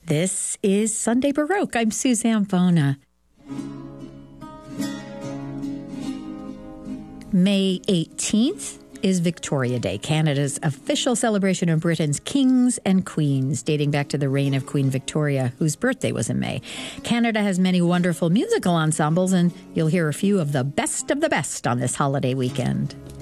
This is Sunday Baroque. I'm Suzanne Bona. May 18th is Victoria Day, Canada's official celebration of Britain's kings and queens, dating back to the reign of Queen Victoria, whose birthday was in May. Canada has many wonderful musical ensembles, and you'll hear a few of the best on this holiday weekend.